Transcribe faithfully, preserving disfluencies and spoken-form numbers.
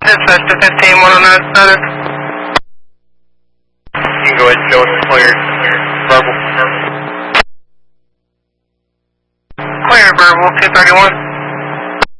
Dispatch to fifteen one oh nine status. You can go ahead and show us clear. Verbal. Clear, verbal, two thirty-one.